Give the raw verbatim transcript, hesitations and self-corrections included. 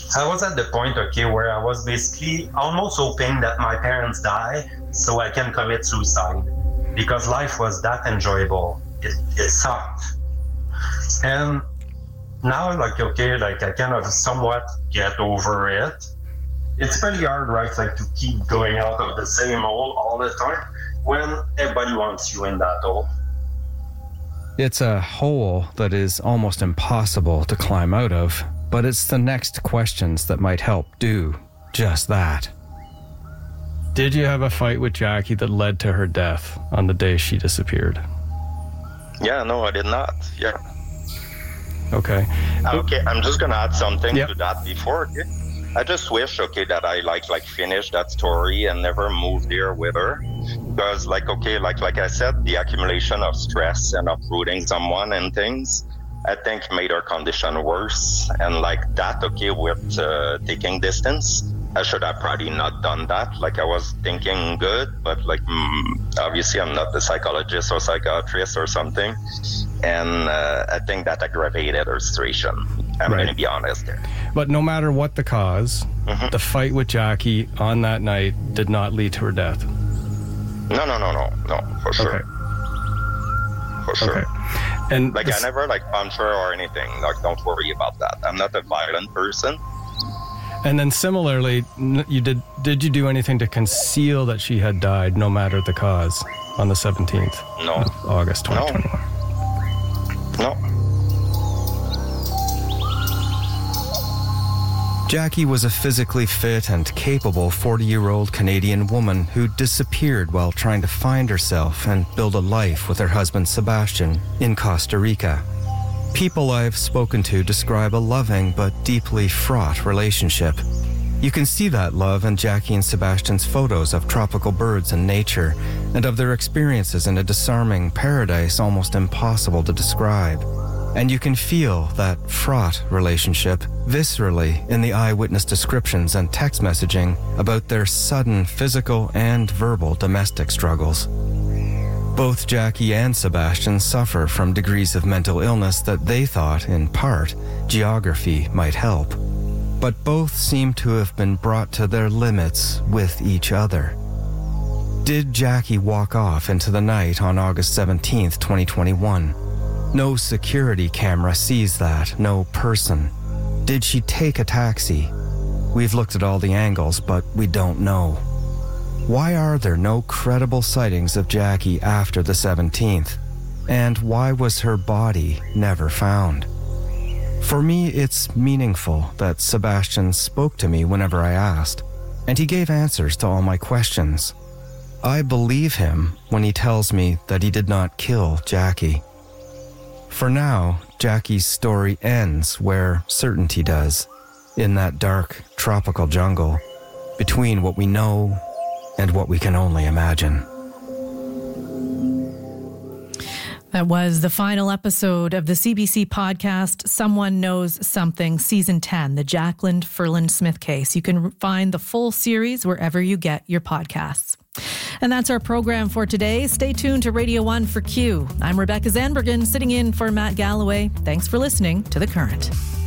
I was at the point, okay, where I was basically almost hoping that my parents die so I can commit suicide because life was that enjoyable. It, it sucked. And now, like, okay, like I kind of somewhat get over it. It's pretty hard, right, like to keep going out of the same hole all the time when everybody wants you in that hole. It's a hole that is almost impossible to climb out of, but it's the next questions that might help do just that. Did you have a fight with Jackie that led to her death on the day she disappeared? Yeah, no, I did not. Yeah. Okay. Okay, I'm just gonna add something yep. to that before. Okay? I just wish, okay, that I like like finished that story and never moved there with her, because like okay, like like I said, the accumulation of stress and uprooting someone and things, I think made her condition worse. And like that, okay, with uh, taking distance, I should have probably not done that. Like I was thinking good, but like mm, obviously I'm not the psychologist or psychiatrist or something, and uh, I think that aggravated her situation. I'm right. going to be honest there. But no matter what the cause, mm-hmm. the fight with Jackie on that night did not lead to her death. No, no, no, no, no, for sure. Okay. For sure. Okay. And like this... I never like punch her or anything. Like don't worry about that. I'm not a violent person. And then similarly, you did did you do anything to conceal that she had died, no matter the cause, on the seventeenth no. of August twenty twenty-one? No. no. Jackie was a physically fit and capable forty-year-old Canadian woman who disappeared while trying to find herself and build a life with her husband Sebastian in Costa Rica. People I've spoken to describe a loving but deeply fraught relationship. You can see that love in Jackie and Sebastian's photos of tropical birds and nature, and of their experiences in a disarming paradise almost impossible to describe. And you can feel that fraught relationship viscerally in the eyewitness descriptions and text messaging about their sudden physical and verbal domestic struggles. Both Jackie and Sebastian suffer from degrees of mental illness that they thought, in part, geography might help. But both seem to have been brought to their limits with each other. Did Jackie walk off into the night on August seventeenth, twenty twenty-one? No security camera sees that, no person. Did she take a taxi? We've looked at all the angles, but we don't know. Why are there no credible sightings of Jackie after the seventeenth? And why was her body never found? For me, it's meaningful that Sebastian spoke to me whenever I asked, and he gave answers to all my questions. I believe him when he tells me that he did not kill Jackie. For now, Jackie's story ends where certainty does, in that dark, tropical jungle, between what we know and what we can only imagine. That was the final episode of the C B C podcast, Someone Knows Something, Season ten, the Jacqueline Ferland Smith case. You can find the full series wherever you get your podcasts. And that's our program for today. Stay tuned to Radio one for Q. I'm Rebecca Zandbergen, sitting in for Matt Galloway. Thanks for listening to The Current.